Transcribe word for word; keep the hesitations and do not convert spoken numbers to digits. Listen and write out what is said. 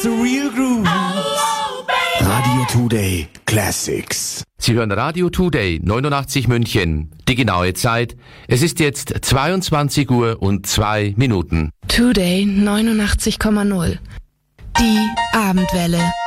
the real groove. Radio Today Classics. Sie hören Radio Today neunundachtzig München. Die genaue Zeit. Es ist jetzt zweiundzwanzig Uhr und zwei Minuten. Today neunundachtzig Komma null. Die Abendwelle.